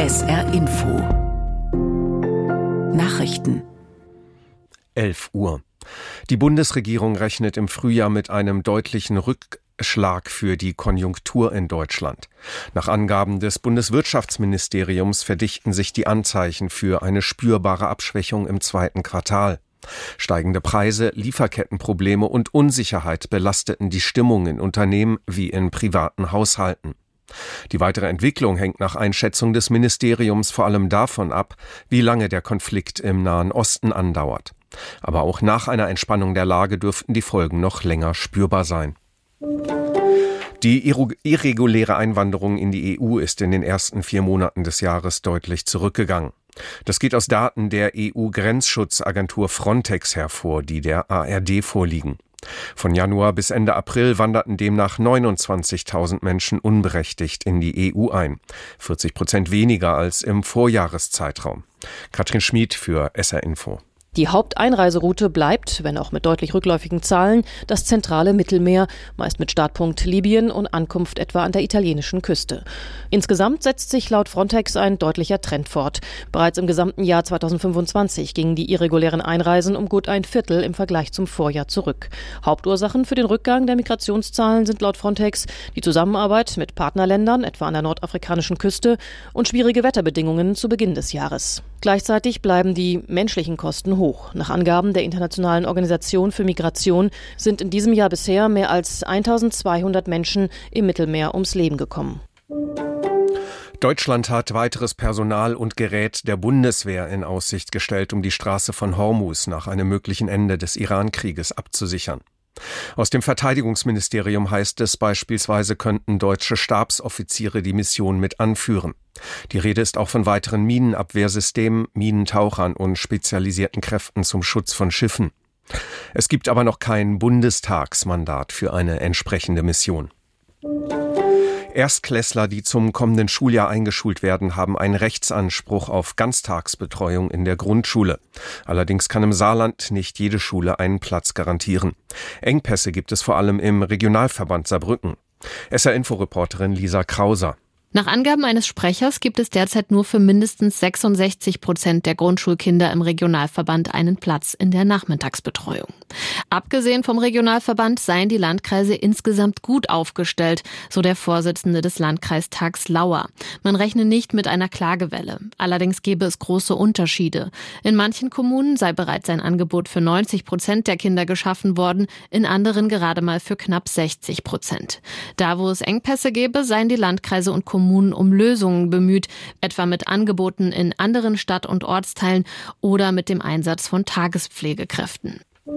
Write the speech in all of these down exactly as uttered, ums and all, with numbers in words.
S R Info Nachrichten elf Uhr. Die Bundesregierung rechnet im Frühjahr mit einem deutlichen Rückschlag für die Konjunktur in Deutschland. Nach Angaben des Bundeswirtschaftsministeriums verdichten sich die Anzeichen für eine spürbare Abschwächung im zweiten Quartal. Steigende Preise, Lieferkettenprobleme und Unsicherheit belasteten die Stimmung in Unternehmen wie in privaten Haushalten. Die weitere Entwicklung hängt nach Einschätzung des Ministeriums vor allem davon ab, wie lange der Konflikt im Nahen Osten andauert. Aber auch nach einer Entspannung der Lage dürften die Folgen noch länger spürbar sein. Die irreguläre Einwanderung in die E U ist in den ersten vier Monaten des Jahres deutlich zurückgegangen. Das geht aus Daten der E U-Grenzschutzagentur Frontex hervor, die der A R D vorliegen. Von Januar bis Ende April wanderten demnach neunundzwanzigtausend Menschen unberechtigt in die E U ein. vierzig Prozent weniger als im Vorjahreszeitraum. Katrin Schmid für S R Info. Die Haupteinreiseroute bleibt, wenn auch mit deutlich rückläufigen Zahlen, das zentrale Mittelmeer, meist mit Startpunkt Libyen und Ankunft etwa an der italienischen Küste. Insgesamt setzt sich laut Frontex ein deutlicher Trend fort. Bereits im gesamten Jahr zweitausendfünfundzwanzig gingen die irregulären Einreisen um gut ein Viertel im Vergleich zum Vorjahr zurück. Hauptursachen für den Rückgang der Migrationszahlen sind laut Frontex die Zusammenarbeit mit Partnerländern, etwa an der nordafrikanischen Küste, und schwierige Wetterbedingungen zu Beginn des Jahres. Gleichzeitig bleiben die menschlichen Kosten hoch. Nach Angaben der Internationalen Organisation für Migration sind in diesem Jahr bisher mehr als eintausendzweihundert Menschen im Mittelmeer ums Leben gekommen. Deutschland hat weiteres Personal und Gerät der Bundeswehr in Aussicht gestellt, um die Straße von Hormuz nach einem möglichen Ende des Iran-Krieges abzusichern. Aus dem Verteidigungsministerium heißt es, beispielsweise könnten deutsche Stabsoffiziere die Mission mit anführen. Die Rede ist auch von weiteren Minenabwehrsystemen, Minentauchern und spezialisierten Kräften zum Schutz von Schiffen. Es gibt aber noch kein Bundestagsmandat für eine entsprechende Mission. Erstklässler, die zum kommenden Schuljahr eingeschult werden, haben einen Rechtsanspruch auf Ganztagsbetreuung in der Grundschule. Allerdings kann im Saarland nicht jede Schule einen Platz garantieren. Engpässe gibt es vor allem im Regionalverband Saarbrücken. S R-Info-Reporterin Lisa Krauser. Nach Angaben eines Sprechers gibt es derzeit nur für mindestens sechsundsechzig Prozent der Grundschulkinder im Regionalverband einen Platz in der Nachmittagsbetreuung. Abgesehen vom Regionalverband seien die Landkreise insgesamt gut aufgestellt, so der Vorsitzende des Landkreistags Lauer. Man rechne nicht mit einer Klagewelle. Allerdings gebe es große Unterschiede. In manchen Kommunen sei bereits ein Angebot für neunzig Prozent der Kinder geschaffen worden, in anderen gerade mal für knapp sechzig Prozent. Da, wo es Engpässe gäbe, seien die Landkreise und Kommunen um Lösungen bemüht, etwa mit Angeboten in anderen Stadt- und Ortsteilen oder mit dem Einsatz von Tagespflegekräften.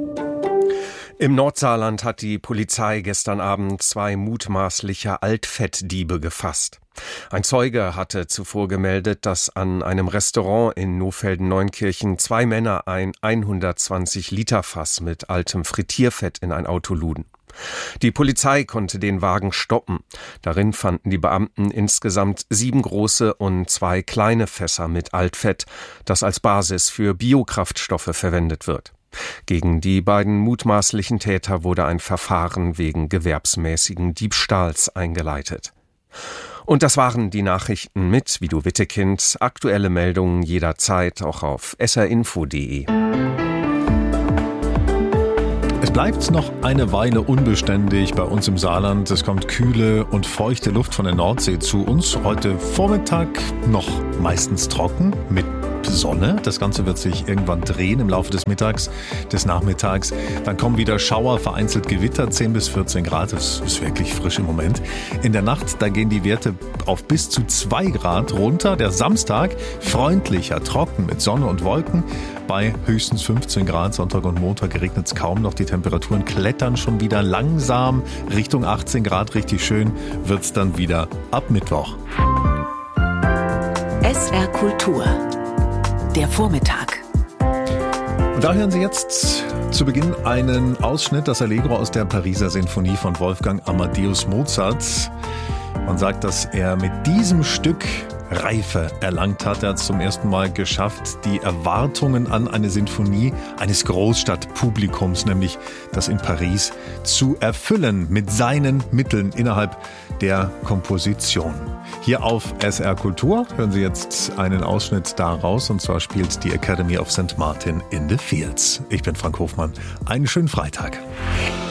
Im Nordsaarland hat die Polizei gestern Abend zwei mutmaßliche Altfettdiebe gefasst. Ein Zeuge hatte zuvor gemeldet, dass an einem Restaurant in Nohfelden-Neunkirchen zwei Männer ein hundertzwanzig Liter Fass mit altem Frittierfett in ein Auto luden. Die Polizei konnte den Wagen stoppen. Darin fanden die Beamten insgesamt sieben große und zwei kleine Fässer mit Altfett, das als Basis für Biokraftstoffe verwendet wird. Gegen die beiden mutmaßlichen Täter wurde ein Verfahren wegen gewerbsmäßigen Diebstahls eingeleitet. Und das waren die Nachrichten mit Vido Wittekind. Aktuelle Meldungen jederzeit auch auf s r info punkt d e. Es bleibt noch eine Weile unbeständig bei uns im Saarland. Es kommt kühle und feuchte Luft von der Nordsee zu uns. Heute Vormittag noch meistens trocken mit Sonne. Das Ganze wird sich irgendwann drehen im Laufe des Mittags, des Nachmittags. Dann kommen wieder Schauer, vereinzelt Gewitter, zehn bis vierzehn Grad. Das ist wirklich frisch im Moment. In der Nacht, da gehen die Werte auf bis zu zwei Grad runter. Der Samstag freundlicher, trocken mit Sonne und Wolken bei höchstens fünfzehn Grad. Sonntag und Montag regnet es kaum noch. Die Temperaturen klettern schon wieder langsam Richtung achtzehn Grad. Richtig schön wird es dann wieder ab Mittwoch. S R Kultur. Der Vormittag. Und da hören Sie jetzt zu Beginn einen Ausschnitt, das Allegro aus der Pariser Sinfonie von Wolfgang Amadeus Mozart. Man sagt, dass er mit diesem Stück Reife erlangt hat. Er hat es zum ersten Mal geschafft, die Erwartungen an eine Sinfonie eines Großstadtpublikums, nämlich das in Paris, zu erfüllen mit seinen Mitteln innerhalb der Komposition. Hier auf S R Kultur hören Sie jetzt einen Ausschnitt daraus, und zwar spielt die Academy of Saint Martin in the Fields. Ich bin Frank Hofmann. Einen schönen Freitag.